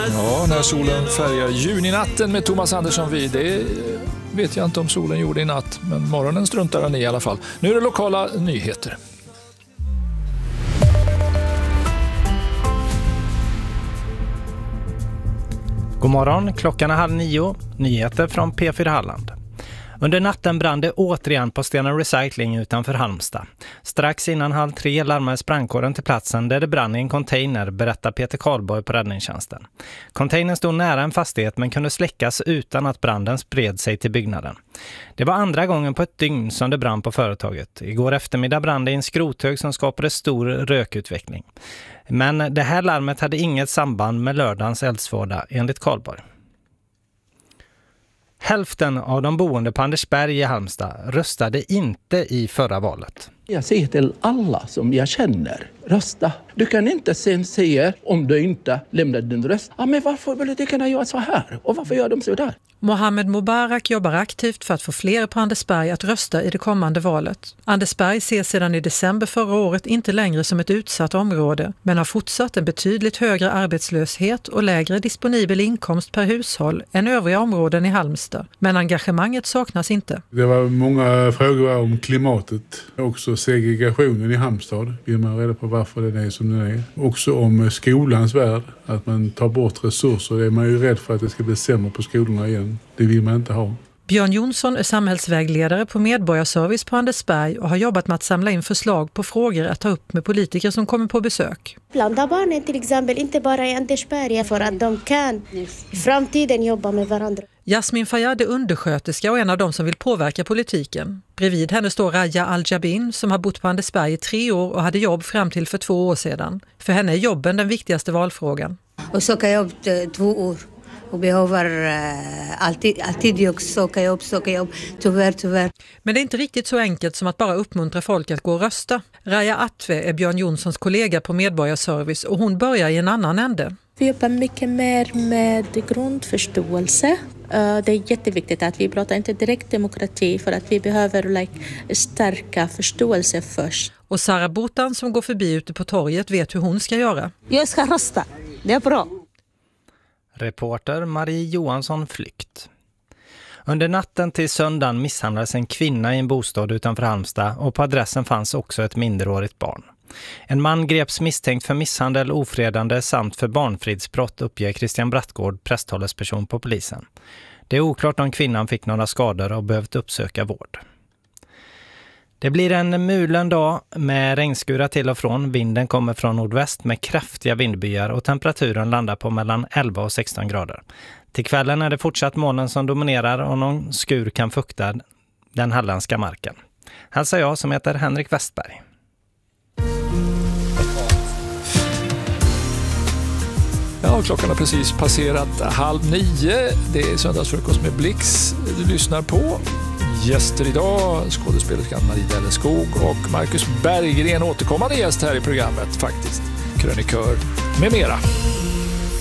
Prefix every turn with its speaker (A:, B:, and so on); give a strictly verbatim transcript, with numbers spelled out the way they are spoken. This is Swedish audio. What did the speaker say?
A: Ja, när solen färgar juninatten med Thomas Andersson vid. Det vet jag inte om solen gjorde i natt, men morgonen struntar den i alla fall. Nu är det lokala nyheter.
B: God morgon, klockan är halv nio. Nyheter från P fyra Halland. Under natten brann det återigen på Stena Recycling utanför Halmstad. Strax innan halv tre larmades brandkåren till platsen där det brann i en container, berättar Peter Karlborg på räddningstjänsten. Containern stod nära en fastighet men kunde släckas utan att branden spred sig till byggnaden. Det var andra gången på ett dygn som det brann på företaget. Igår eftermiddag brann det i en skrothög som skapade stor rökutveckling. Men det här larmet hade inget samband med lördagens eldsvåda, enligt Karlborg. Hälften av de boende på Andersberg i Halmstad röstade inte i förra valet.
C: Jag säger till alla som jag känner, rösta. Du kan inte sen säga om du inte lämnar din röst. Ja, men varför politikerna gör så här? Och varför gör de så där?
D: Mohammed Mubarak jobbar aktivt för att få fler på Andersberg att rösta i det kommande valet. Andersberg ses sedan i december förra året inte längre som ett utsatt område, men har fortsatt en betydligt högre arbetslöshet och lägre disponibel inkomst per hushåll än övriga områden i Halmstad. Men engagemanget saknas inte.
E: Det var många frågor om klimatet, också segregationen i Halmstad. Vill man reda på varför den är som den är. Också om skolans värld, att man tar bort resurser. Det är man ju rädd för att det ska bli sämre på skolorna igen. Det vill man inte ha.
D: Björn Jonsson är samhällsvägledare på Medborgarservice på Andersberg och har jobbat med att samla in förslag på frågor att ta upp med politiker som kommer på besök.
F: Blanda barnen till exempel, inte bara i Andersberg, för att de kan i framtiden jobba med varandra.
D: Jasmin Fayyad är undersköterska och en av dem som vill påverka politiken. Bredvid henne står Raja Al-Jabin som har bott på Andersberg i tre år och hade jobb fram till för två år sedan. För henne är jobben den viktigaste valfrågan.
G: Och söka jobb två år. Och behöver uh, alltid, alltid jag söka jobb, söka jobb, tyvärr, tyvärr.
D: Men det är inte riktigt så enkelt som att bara uppmuntra folk att gå och rösta. Raja Atve är Björn Jonssons kollega på Medborgarservice och hon börjar i en annan ände.
H: Vi jobbar mycket mer med grundförståelse. Uh, det är jätteviktigt att vi pratar inte direkt demokrati för att vi behöver like, stärka förståelse först.
D: Och Sara Botan som går förbi ute på torget vet hur hon ska göra.
G: Jag ska rösta, det är bra.
B: Reporter Marie Johansson Flykt. Under natten till söndagen misshandlades en kvinna i en bostad utanför Halmstad och på adressen fanns också ett minderårigt barn. En man greps misstänkt för misshandel, ofredande samt för barnfridsbrott, uppger Christian Brattgård, presstalesperson på polisen. Det är oklart om kvinnan fick några skador och behövt uppsöka vård. Det blir en mulen dag med regnskurar till och från. Vinden kommer från nordväst med kraftiga vindbyar och temperaturen landar på mellan elva och sexton grader. Till kvällen är det fortsatt molnen som dominerar och någon skur kan fukta den halländska marken. Hälsar jag som heter Henrik Westberg.
A: Ja, klockan har precis passerat halv nio. Det är söndagsfrukost med Blix. Du lyssnar på. Gäster idag, skådespelerskan Marie Delleskog och Marcus Berggren, återkommande gäst här i programmet faktiskt. Krönikör med mera.